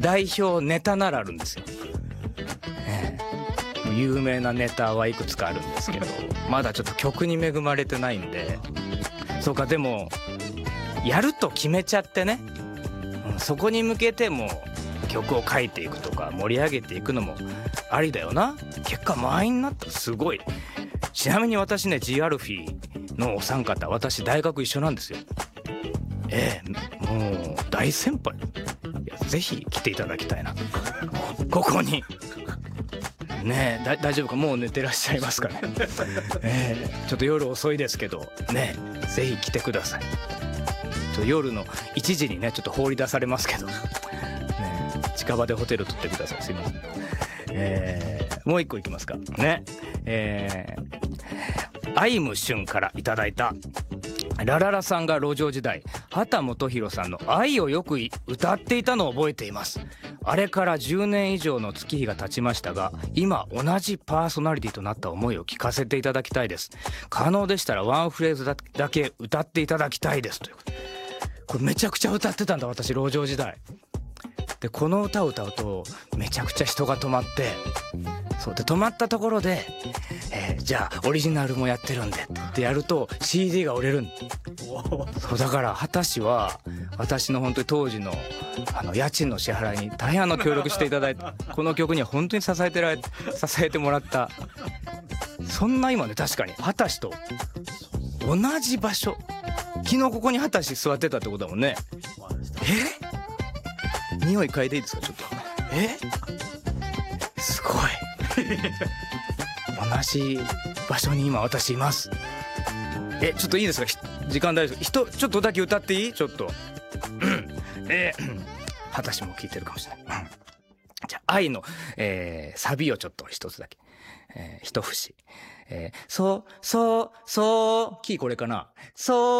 代表ネタならあるんですよ。有名なネタはいくつかあるんですけど、まだちょっと曲に恵まれてないんで。そうか、でもやると決めちゃってね、そこに向けても曲を書いていくとか盛り上げていくのもありだよな。結果満員になった。すごい。ちなみに私ね、 G アルフィーのお三方、私大学一緒なんですよ。もう大先輩。いや、ぜひ来ていただきたいな、ここにね。大丈夫か、もう寝てらっしゃいますかね。ちょっと夜遅いですけどね、ぜひ来てください。夜の1時にねちょっと放り出されますけど、ね、近場でホテル取ってください。すいません。もう一個いきますかね。アイムシュンからいただいた。ラララさんが路上時代、秦基博さんの愛をよく歌っていたのを覚えています。あれから10年以上の月日が経ちましたが、今同じパーソナリティとなった思いを聞かせていただきたいです。可能でしたらワンフレーズだけ歌っていただきたいです。というこれめちゃくちゃ歌ってたんだ、私路上時代で。この歌を歌うとめちゃくちゃ人が止まって、そうで止まったところで、じゃあオリジナルもやってるんでってやると CD が売れるん。そうだから秦氏は私の本当に当時の家賃の支払いに大変協力していただいて、この曲には本当に支えてもらった。そんな今ね、確かに秦氏と同じ場所、昨日ここに秦氏座ってたってことだもんね。匂い嗅いでいいですか、ちょっと。すごい。同じ場所に今私います。ちょっといいですか、時間大丈夫。ちょっとだけ歌っていい？ちょっと。秦氏も聞いてるかもしれない。じゃあ愛の、サビをちょっと一つだけ、一節。そうキーこれかな。そう